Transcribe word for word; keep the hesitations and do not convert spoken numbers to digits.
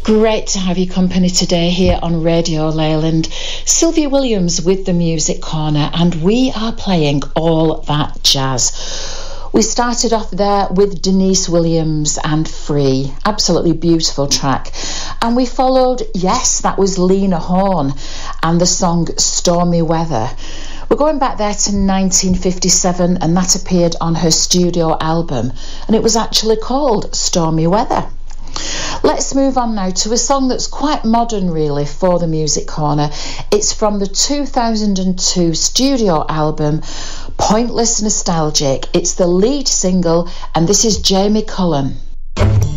Great to have your company today here on Radio Leyland. Sylvia Williams with the Music Corner, and we are playing all that jazz. We started off there with Denise Williams and Free, absolutely beautiful track. And we followed, yes, that was Lena Horne and the song Stormy Weather. We're going back there to nineteen fifty-seven, and that appeared on her studio album, and it was actually called Stormy Weather. Let's move on now to a song that's quite modern really for the Music Corner. It's from the two thousand two studio album Pointless Nostalgic. It's the lead single, and this is Jamie Cullum.